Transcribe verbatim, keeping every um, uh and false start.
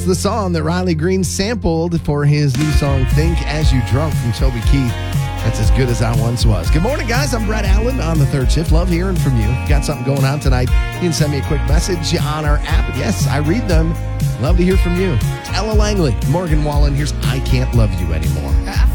That's the song that Riley Green sampled for his new song, Think As You Drunk, from Toby Keith. That's As Good As I Once Was. Good morning, guys. I'm Brett Allen on the third shift. Love hearing from you. If you got something going on tonight, you can send me a quick message on our app. Yes, I read them. Love to hear from you. It's Ella Langley, Morgan Wallen. Here's I Can't Love You Anymore.